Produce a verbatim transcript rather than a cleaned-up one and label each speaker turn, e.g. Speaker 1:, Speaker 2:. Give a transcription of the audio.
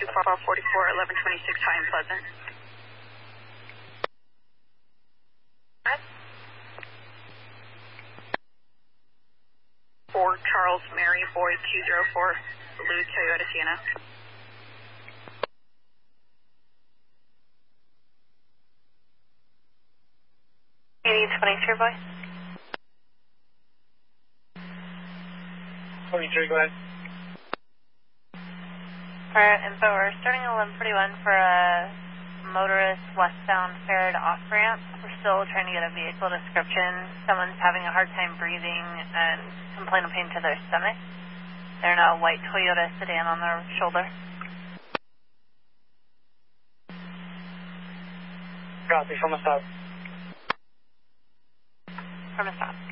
Speaker 1: two four four four eleven twenty-six High and Pleasant. For Charles Mary Boyd two zero four Blue Toyota Sienna. eighty twenty-three, boy.
Speaker 2: twenty-three, go ahead.
Speaker 3: For info, we're starting at eleven forty-one for a motorist westbound fared off-ramp. We're still trying to get a vehicle description. Someone's having a hard time breathing and complaint of pain to their stomach. They're in a white Toyota sedan on their shoulder.
Speaker 2: Copy, from a stop.
Speaker 3: From a stop.